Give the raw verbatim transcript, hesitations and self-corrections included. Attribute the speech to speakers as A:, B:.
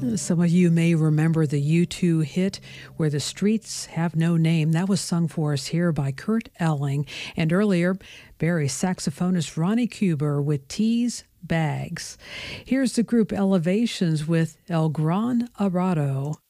A: Some of you may remember the U two hit Where the Streets Have No Name. That was sung for us here by Kurt Elling. And earlier, Barry saxophonist Ronnie Cuber with Tease Bags. Here's the group Elevations with El Gran Arado.